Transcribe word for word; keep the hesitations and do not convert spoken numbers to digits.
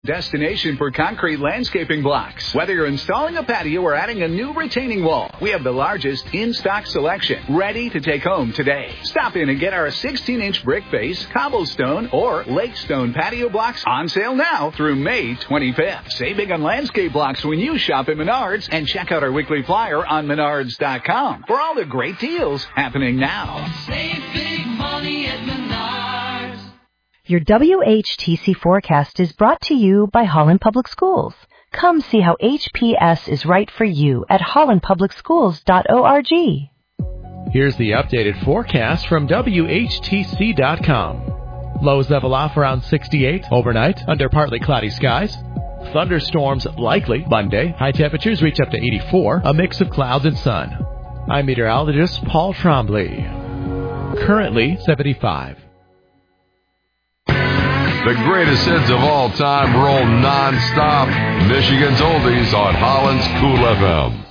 Destination for concrete landscaping blocks. Whether you're installing a patio or adding a new retaining wall, we have the largest in-stock selection ready to take home today. Stop in and get our sixteen-inch brick base, cobblestone, or lake stone patio blocks on sale now through May twenty-fifth. Save big on landscape blocks when you shop at Menards, and check out our weekly flyer on menards dot com for all the great deals happening now. Save big money at Menards. Your W H T C forecast is brought to you by Holland Public Schools. Come see how H P S is right for you at holland public schools dot org. Here's the updated forecast from W H T C dot com. Lows level off around sixty-eight overnight under partly cloudy skies. Thunderstorms likely Monday. High temperatures reach up to eighty-four, a mix of clouds and sun. I'm meteorologist Paul Trombley. Currently seventy-five. The greatest hits of all time roll non-stop. Michigan's Oldies on Holland's Cool F M.